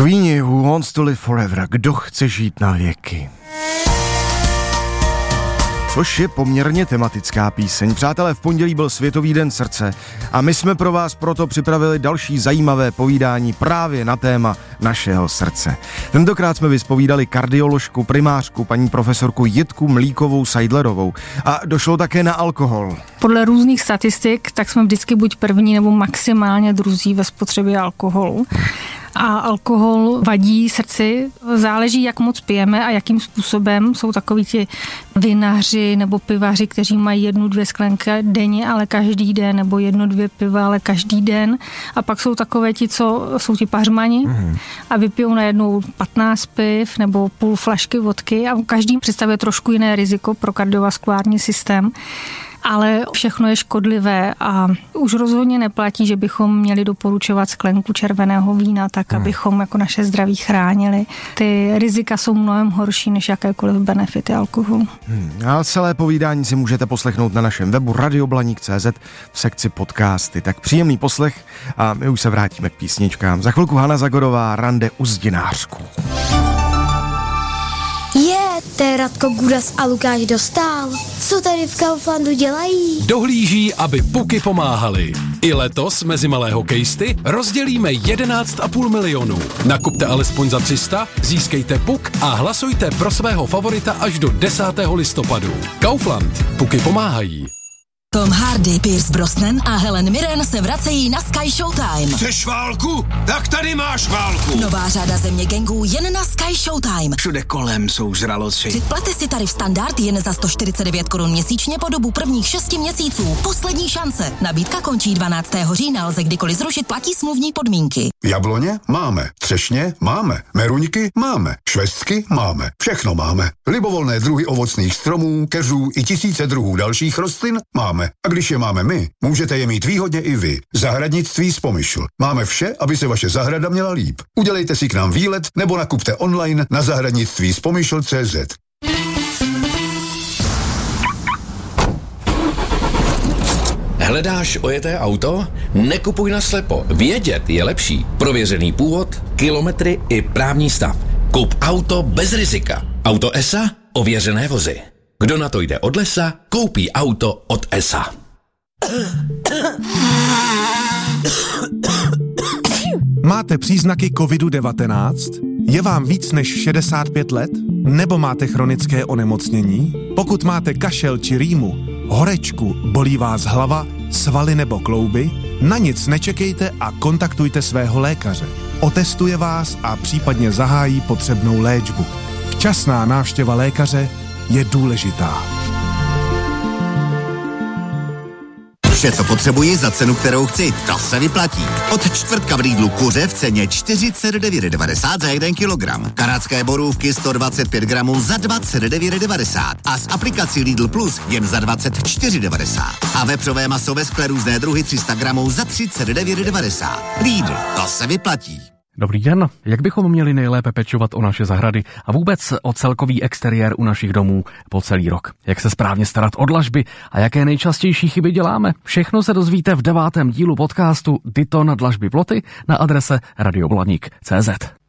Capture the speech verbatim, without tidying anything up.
Queenie, Who Wants to Live Forever, kdo chce žít na věky. Což je poměrně tematická píseň. Přátelé, v pondělí byl Světový den srdce a my jsme pro vás proto připravili další zajímavé povídání právě na téma našeho srdce. Tentokrát jsme vyspovídali kardioložku, primářku, paní profesorku Jitku Mlíkovou Seidlerovou a došlo také na alkohol. Podle různých statistik, tak jsme vždycky buď první nebo maximálně druzí ve spotřebě alkoholu. A alkohol vadí srdci, záleží, jak moc pijeme a jakým způsobem. Jsou takoví ti vinaři nebo pivaři, kteří mají jednu, dvě sklenky denně, ale každý den, nebo jedno, dvě piva, ale každý den. A pak jsou takové ti, co jsou ti pařmani mm. a vypijou najednou patnáct piv nebo půl flašky vodky a každý představuje trošku jiné riziko pro kardiovaskulární systém. Ale všechno je škodlivé a už rozhodně neplatí, že bychom měli doporučovat sklenku červeného vína tak, hmm. abychom jako naše zdraví chránili. Ty rizika jsou mnohem horší než jakékoliv benefity alkoholu. Hmm. A celé povídání si můžete poslechnout na našem webu radioblaník tečka cé zet v sekci podcasty. Tak příjemný poslech a my už se vrátíme k písničkám. Za chvilku Hana Zagorová, Rande u Zdinářku. Je, to je Radko Gudas a Lukáš Dostál. Co tady v Kauflandu dělají? Dohlíží, aby puky pomáhaly. I letos mezi malé hokejisty rozdělíme jedenáct a půl milionu. Nakupte alespoň za tři sta, získejte puk a hlasujte pro svého favorita až do desátého listopadu. Kaufland. Puky pomáhají. Tom Hardy, Pierce Brosnan a Helen Mirren se vracejí na Sky Showtime. Chceš válku? Tak tady máš válku. Nová řada Země gangů jen na Sky Showtime. Všude kolem jsou žraloci. Předplaťte si tarif standard jen za sto čtyřicet devět korun měsíčně po dobu prvních šesti měsíců. Poslední šance. Nabídka končí dvanáctého října, lze kdykoliv zrušit, platí smluvní podmínky. Jabloně máme, třešně máme, meruňky máme, švestky máme, všechno máme. Libovolné druhy ovocných stromů, keřů i tisíce druhů dalších rostlin máme. A když je máme my, můžete je mít výhodně i vy. Zahradnictví z Pomyšl. Máme vše, aby se vaše zahrada měla líp. Udělejte si k nám výlet nebo nakupte online na zahradnictví z pomyšl tečka cé zet. Hledáš ojeté auto? Nekupuj naslepo. Vědět je lepší. Prověřený původ, kilometry i právní stav. Kup auto bez rizika. Auto E S A? Ověřené vozy. Kdo na to jde od lesa, koupí auto od E S A. Máte příznaky kovid devatenáct? Je vám víc než šedesát pět let? Nebo máte chronické onemocnění? Pokud máte kašel či rýmu, horečku, bolí vás hlava, svaly nebo klouby, na nic nečekejte a kontaktujte svého lékaře. Otestuje vás a případně zahájí potřebnou léčbu. Včasná návštěva lékaře je důležitá. Vše, co potřebuji za cenu, kterou chci, to se vyplatí. Od čtvrtka v Lidlu kuře v ceně čtyřicet devět devadesát za jeden kilogram. Kanadské borůvky sto dvacet pět gramů za dvacet devět devadesát a s aplikací Lidl Plus jen za dvacet čtyři devadesát. A vepřové maso ve skle různé druhy tři sta gramů za třicet devět devadesát. Lidl, to se vyplatí. Dobrý den. Jak bychom měli nejlépe pečovat o naše zahrady a vůbec o celkový exteriér u našich domů po celý rok? Jak se správně starat o dlažby a jaké nejčastější chyby děláme? Všechno se dozvíte v devátém dílu podcastu Dyton dlažby ploty na adrese radioblaník tečka cé zet.